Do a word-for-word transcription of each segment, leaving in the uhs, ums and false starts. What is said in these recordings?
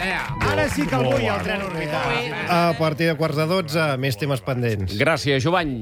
Ara sí que el vull, el tren orbital. A partir de quarts de dotze, més temes pendents. Gràcies, Jovany.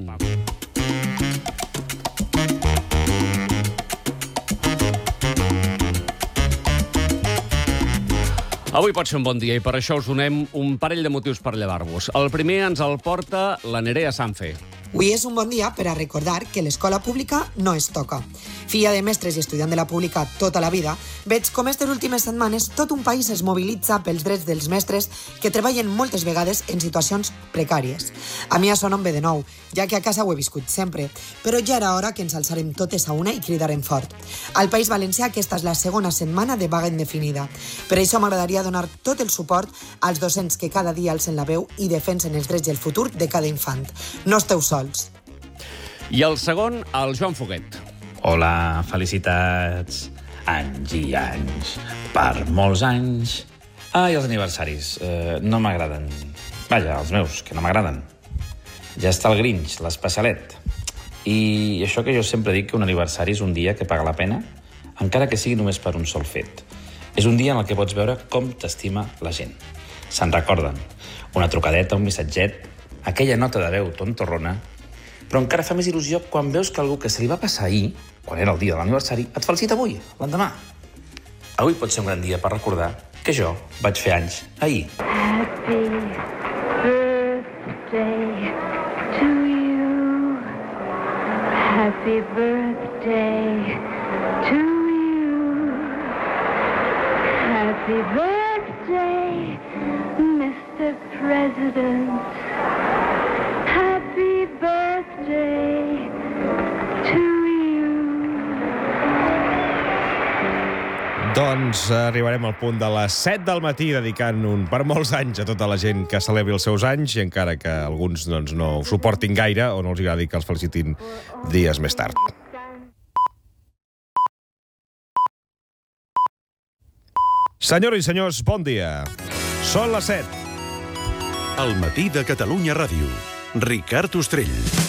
Avui pot ser un bon dia i per això us donem un parell de motius per llevar-vos. El primer ens el porta la Nerea Sanfe. Avui és un bon dia per a recordar que l'escola pública no es toca. Filla de mestres i estudiant de la pública tota la vida, veig com aquestes últimes setmanes tot un país es mobilitza pels drets dels mestres que treballen moltes vegades en situacions precàries. A mi això no em ve de nou, ja que a casa ho he viscut sempre, però ja era hora que ens alçarem totes a una i cridarem fort. Al País Valencià aquesta és la segona setmana de vaga indefinida. Per això m'agradaria donar tot el suport als docents que cada dia alcen la veu i defensen els drets i el futur de cada infant. No esteu sols. I el segon, el Joan Foguet. Hola, felicitats. Anys i anys. Per molts anys. Ah, i els aniversaris. Eh, no m'agraden. Vaja, els meus, que no m'agraden. Ja està el Grinch, l'especialet. I això que jo sempre dic que un aniversari és un dia que paga la pena, encara que sigui només per un sol fet. És un dia en el que pots veure com t'estima la gent. Se'n recorden. Una trucadeta, un missatget, aquella nota de veu tontorrona, però encara fa més il·lusió quan veus que algú que se li va passar ahir, quan era el dia de l'aniversari, et felicita avui, l'endemà. Avui pot ser un gran dia per recordar que jo vaig fer anys ahir. Happy birthday to you. Happy birthday to you. Happy birthday, mister President. Happy birthday to you. Doncs arribarem al punt de les set del matí dedicant un per molts anys a tota la gent que celebri els seus anys i encara que alguns doncs, no ho suportin gaire o no els agradi que els felicitin dies més tard. Senyores i senyors, bon dia. Són les set. El matí de Catalunya Ràdio. Ricard Ostrell.